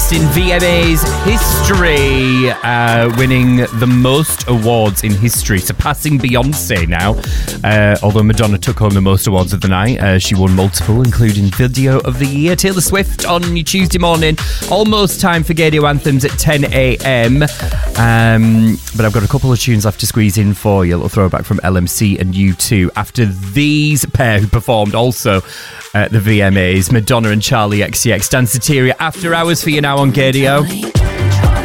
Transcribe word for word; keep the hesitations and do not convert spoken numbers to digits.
latest in V M A's history, uh, winning the most awards in history, surpassing Beyonce now. Uh, although Madonna took home the most awards of the night, uh, she won multiple, including Video of the Year. Taylor Swift on your Tuesday morning. Almost time for Gaydio Anthems at ten a.m. Um, but I've got a couple of tunes left to squeeze in for you. A little throwback from L M C and U two. After these pair who performed also at the V M As, Madonna and Charlie X C X, Danceteria, After Hours for you now on Gaydio.